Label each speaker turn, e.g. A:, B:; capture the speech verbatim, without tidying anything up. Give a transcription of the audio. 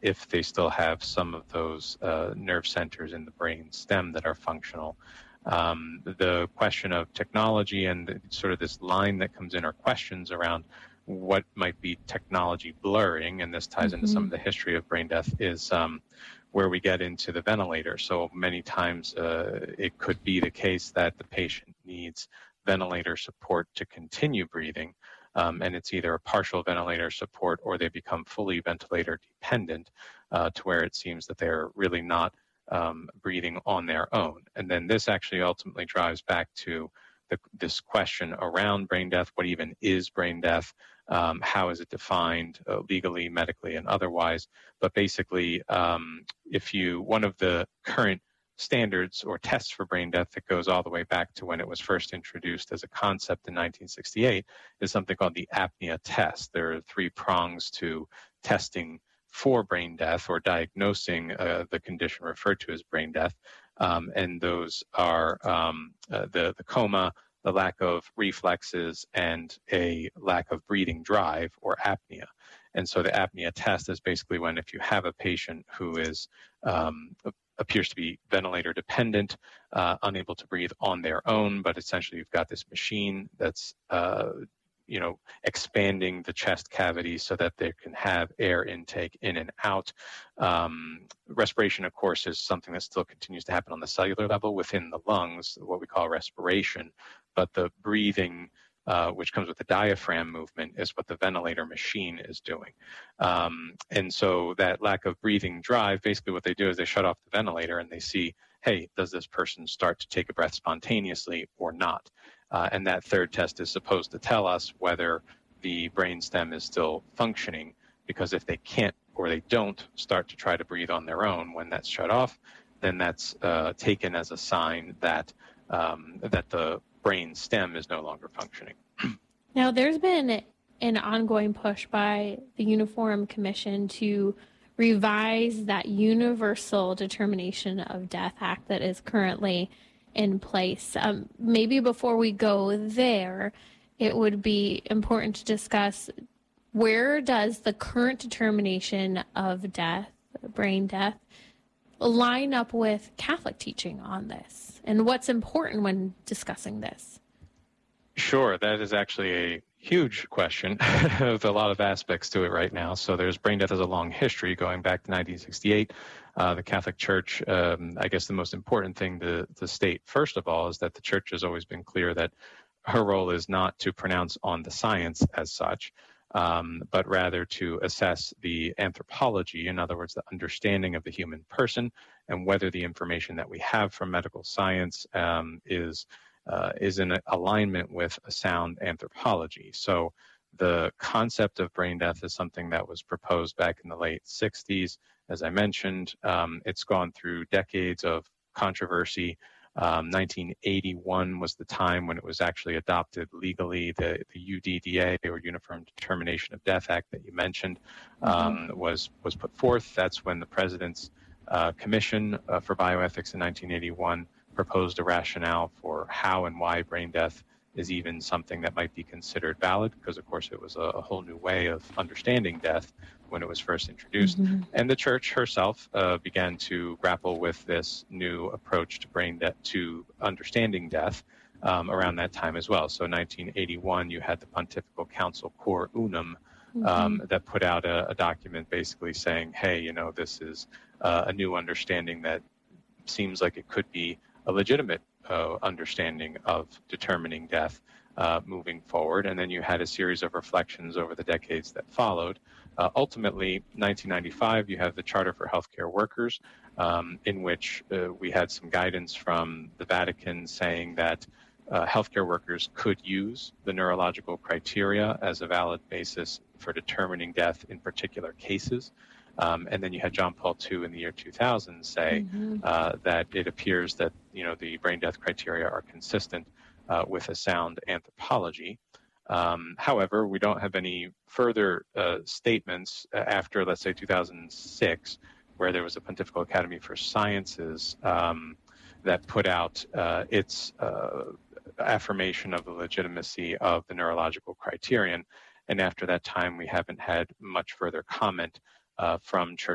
A: if they still have some of those uh, nerve centers in the brain stem that are functional. Um, the question of technology and the, sort of this line that comes in, or questions around what might be technology blurring, and this ties mm-hmm. into some of the history of brain death, is um, where we get into the ventilator. So many times uh, it could be the case that the patient needs ventilator support to continue breathing, um, and it's either a partial ventilator support or they become fully ventilator dependent, uh, to where it seems that they're really not um, breathing on their own. And then this actually ultimately drives back to the, this question around brain death. What even is brain death? Um, how is it defined uh, legally, medically, and otherwise? But basically, um, if you, one of the current standards or tests for brain death that goes all the way back to when it was first introduced as a concept in nineteen sixty-eight is something called the apnea test. There are three prongs to testing for brain death, or diagnosing uh, the condition referred to as brain death. Um, and those are um, uh, the, the coma, the lack of reflexes, and a lack of breathing drive, or apnea. And so the apnea test is basically when, if you have a patient who is um, appears to be ventilator dependent, uh, unable to breathe on their own, but essentially you've got this machine that's uh, you know, expanding the chest cavity so that they can have air intake in and out. Um, respiration, of course, is something that still continues to happen on the cellular level within the lungs, what we call respiration. But the breathing, uh, which comes with the diaphragm movement, is what the ventilator machine is doing. Um, and so that lack of breathing drive, basically what they do is they shut off the ventilator and they see, hey, does this person start to take a breath spontaneously or not? Uh, and that third test is supposed to tell us whether the brainstem is still functioning, because if they can't or they don't start to try to breathe on their own when that's shut off, then that's uh, taken as a sign that um, that the brain stem is no longer functioning.
B: Now, there's been an ongoing push by the Uniform Commission to revise that Universal Determination of Death Act that is currently in place. Um, maybe before we go there, it would be important to discuss, where does the current determination of death, brain death, line up with Catholic teaching on this? And what's important when discussing this?
A: Sure, that is actually a huge question with a lot of aspects to it right now. So there's brain death has a long history going back to nineteen sixty-eight. Uh, the Catholic Church, um, I guess the most important thing to, to state, first of all, is that the Church has always been clear that her role is not to pronounce on the science as such, um, but rather to assess the anthropology, in other words, the understanding of the human person, and whether the information that we have from medical science um, is uh, is in alignment with a sound anthropology. So the concept of brain death is something that was proposed back in the late sixties. As I mentioned, um, it's gone through decades of controversy. Um, nineteen eighty-one was the time when it was actually adopted legally. The, the U D D A, or Uniform Determination of Death Act that you mentioned, um, mm-hmm. was, was put forth. That's when the President's uh, Commission uh, for Bioethics in nineteen eighty-one proposed a rationale for how and why brain death is even something that might be considered valid, because of course it was a, a whole new way of understanding death when it was first introduced. Mm-hmm. And the Church herself uh, began to grapple with this new approach to brain death, to understanding death, um, around that time as well. So nineteen eighty-one, you had the Pontifical Council Cor Unum um, mm-hmm. that put out a, a document basically saying, hey, you know, this is uh, a new understanding that seems like it could be a legitimate uh, understanding of determining death uh, moving forward. And then you had a series of reflections over the decades that followed. Uh, ultimately, nineteen ninety-five, you have the Charter for Healthcare Workers, um, in which uh, we had some guidance from the Vatican saying that uh, healthcare workers could use the neurological criteria as a valid basis for determining death in particular cases. Um, and then you had John Paul the Second in the year two thousand say mm-hmm. uh, that it appears that, you know, the brain death criteria are consistent uh, with a sound anthropology. Um, however, we don't have any further uh, statements after, let's say, two thousand six, where there was a Pontifical Academy for Sciences um, that put out uh, its uh, affirmation of the legitimacy of the neurological criterion. And after that time, we haven't had much further comment uh, from church